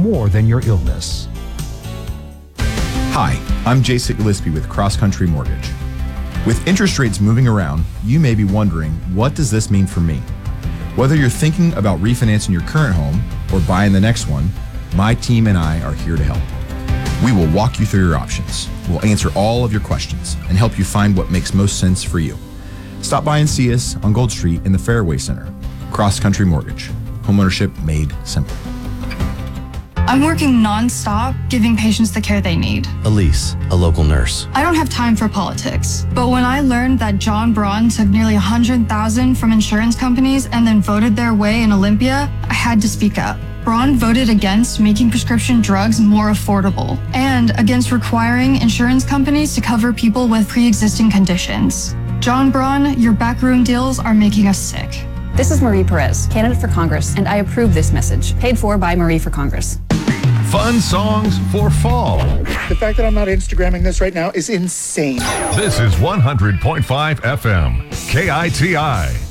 more than your illness. Hi, I'm Jason Gillespie with Cross Country Mortgage. With interest rates moving around, you may be wondering, what does this mean for me? Whether you're thinking about refinancing your current home or buying the next one, my team and I are here to help. We will walk you through your options. We'll answer all of your questions and help you find what makes most sense for you. Stop by and see us on Gold Street in the Fairway Center. Cross Country Mortgage. Homeownership made simple. I'm working non-stop, giving patients the care they need. Elise, a local nurse. I don't have time for politics, but when I learned that John Braun took nearly $100,000 from insurance companies and then voted their way in Olympia, I had to speak up. Braun voted against making prescription drugs more affordable and against requiring insurance companies to cover people with pre-existing conditions. John Braun, your backroom deals are making us sick. This is Marie Perez, candidate for Congress, and I approve this message. Paid for by Marie for Congress. Fun songs for fall. The fact that I'm not Instagramming this right now is insane. This is 100.5 FM, KITI.